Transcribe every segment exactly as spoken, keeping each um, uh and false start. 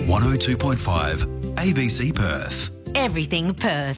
one oh two point five A B C Perth. Everything Perth.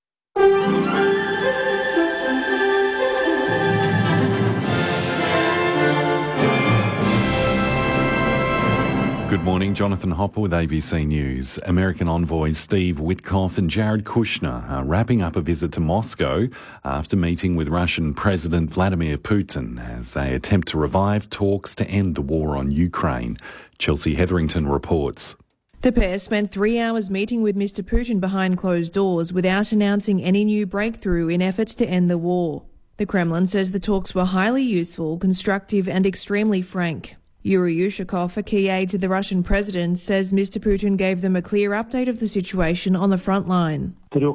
Good morning, Jonathan Hopper with A B C News. American envoys Steve Witkoff and Jared Kushner are wrapping up a visit to Moscow after meeting with Russian President Vladimir Putin as they attempt to revive talks to end the war on Ukraine. Chelsea Hetherington reports. The pair spent three hours meeting with Mister Putin behind closed doors without announcing any new breakthrough in efforts to end the war. The Kremlin says the talks were highly useful, constructive and extremely frank. Yuri Ushakov, a key aide to the Russian president, says Mister Putin gave them a clear update of the situation on the front line.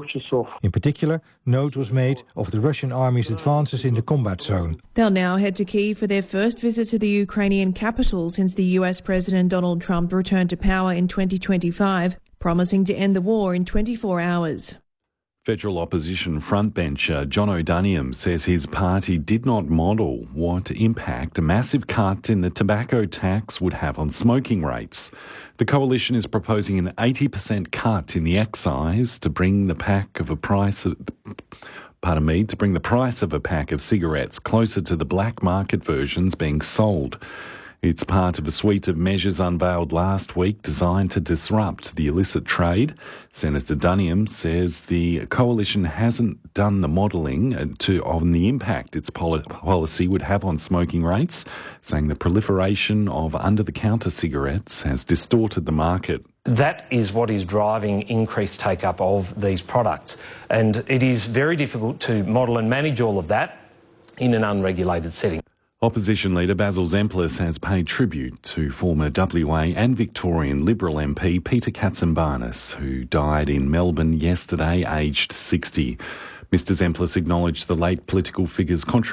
In particular, note was made of the Russian army's advances in the combat zone. They'll now head to Kyiv for their first visit to the Ukrainian capital since the U S President Donald Trump returned to power in twenty twenty-five, promising to end the war in twenty-four hours. Federal opposition frontbencher John O'Doniam says his party did not model what impact a massive cut in the tobacco tax would have on smoking rates. The coalition is proposing an eighty percent cut in the excise to bring the pack of a price of, pardon me, to bring the price of a pack of cigarettes closer to the black market versions being sold. It's part of a suite of measures unveiled last week designed to disrupt the illicit trade. Senator Duniam says the coalition hasn't done the modelling to, on the impact its poli- policy would have on smoking rates, saying the proliferation of under-the-counter cigarettes has distorted the market. That is what is driving increased take-up of these products. And it is very difficult to model and manage all of that in an unregulated setting. Opposition leader Basil Zemplis has paid tribute to former W A and Victorian Liberal M P Peter Katsimbarnis, who died in Melbourne yesterday, aged sixty. Mister Zemplis acknowledged the late political figure's contribution